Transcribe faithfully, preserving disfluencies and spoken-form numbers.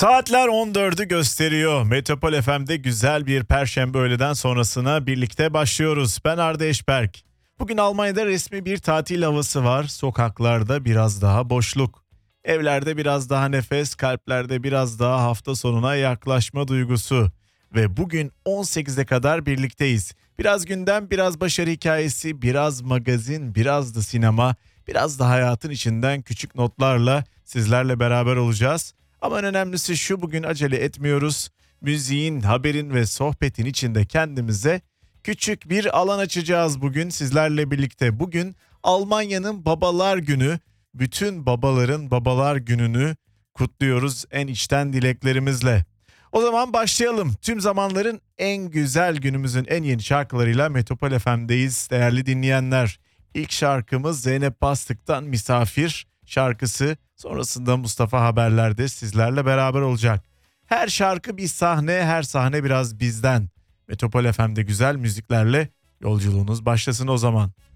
Saatler on dördü gösteriyor. Metropol F M'de güzel bir perşembe öğleden sonrasına birlikte başlıyoruz. Ben Arda Eşberk. Bugün Almanya'da resmi bir tatil havası var. Sokaklarda biraz daha boşluk. Evlerde biraz daha nefes, kalplerde biraz daha hafta sonuna yaklaşma duygusu. Ve bugün on sekize kadar birlikteyiz. Biraz gündem, biraz başarı hikayesi, biraz magazin, biraz da sinema, biraz da hayatın içinden küçük notlarla sizlerle beraber olacağız. Ama en önemlisi şu, bugün acele etmiyoruz. Müziğin, haberin ve sohbetin içinde kendimize küçük bir alan açacağız bugün sizlerle birlikte. Bugün Almanya'nın Babalar Günü. Bütün babaların Babalar Günü'nü kutluyoruz en içten dileklerimizle. O zaman başlayalım. Tüm zamanların en güzel, günümüzün en yeni şarkılarıyla Metropol F M'deyiz değerli dinleyenler. İlk şarkımız Zeynep Bastık'tan Misafir şarkısı. Sonrasında Mustafa Haberler'de sizlerle beraber olacak. Her şarkı bir sahne, her sahne biraz bizden. Metropol F M'de güzel müziklerle yolculuğunuz başlasın o zaman.